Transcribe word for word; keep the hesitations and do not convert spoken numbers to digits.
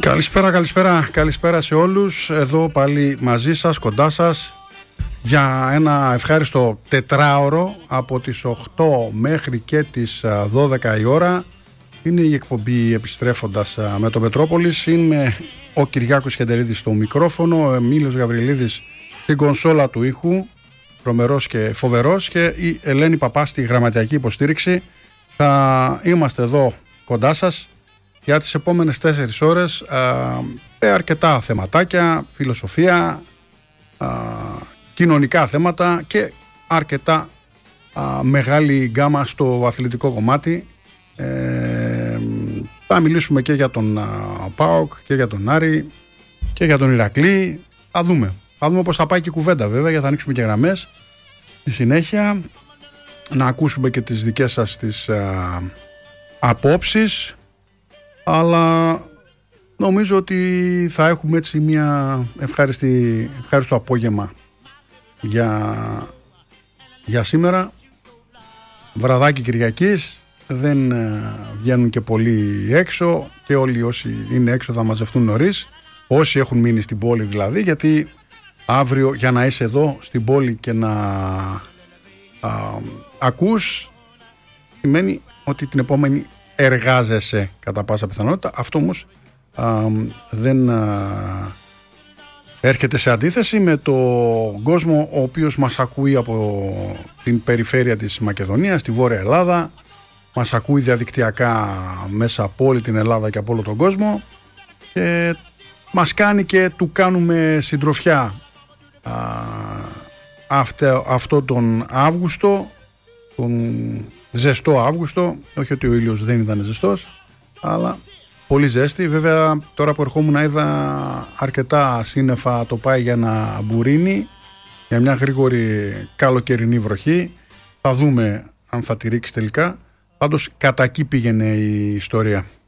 Καλησπέρα, καλησπέρα, καλησπέρα σε όλους. Εδώ πάλι μαζί σας, κοντά σας, για ένα ευχάριστο τετράωρο από τις οκτώ μέχρι και τις δώδεκα η ώρα. Είναι η εκπομπή Επιστρέφοντας με το Μετρόπολης. Είμαι ο Κυριάκος Χεντερίδης στο μικρόφωνο, ο Εμίλιος Γαβριλίδης στην κονσόλα του ήχου, τρομερός και φοβερός, και η Ελένη Παπά στη γραμματιακή υποστήριξη. Θα είμαστε εδώ κοντά σας για τις επόμενες τέσσερις ώρες α, με αρκετά θεματάκια, φιλοσοφία, α, κοινωνικά θέματα και αρκετά α, μεγάλη γκάμα στο αθλητικό κομμάτι. Ε, θα μιλήσουμε και για τον α, ΠΑΟΚ και για τον Άρη και για τον Ηρακλή. Θα δούμε. Θα δούμε πώς θα πάει και η κουβέντα, βέβαια, για θα ανοίξουμε και γραμμές στη συνέχεια, να ακούσουμε και τις δικές σας τις α, απόψεις, αλλά νομίζω ότι θα έχουμε έτσι μια ευχάριστη, ευχάριστο απόγευμα για, για σήμερα. Βραδάκι Κυριακής, δεν βγαίνουν και πολλοί έξω, και όλοι όσοι είναι έξω θα μαζευτούν νωρίς, όσοι έχουν μείνει στην πόλη δηλαδή, γιατί αύριο για να είσαι εδώ στην πόλη και να α, ακούς σημαίνει ότι την επόμενη εργάζεσαι κατά πάσα πιθανότητα. Αυτό όμως α, δεν α, έρχεται σε αντίθεση με τον κόσμο ο οποίος μας ακούει από την περιφέρεια της Μακεδονίας, τη Βόρεια Ελλάδα, μας ακούει διαδικτυακά μέσα από όλη την Ελλάδα και από όλο τον κόσμο, και μας κάνει και του κάνουμε συντροφιά α, αυτό, αυτό τον Αύγουστο, τον ζεστό Αύγουστο. Όχι ότι ο ήλιος δεν ήταν ζεστός, αλλά πολύ ζέστη. Βέβαια τώρα που ερχόμουν είδα αρκετά σύννεφα, το πάει για ένα μπουρίνι, για μια γρήγορη καλοκαιρινή βροχή. Θα δούμε αν θα τη ρίξει τελικά. Πάντως κατά εκεί πήγαινε η ιστορία.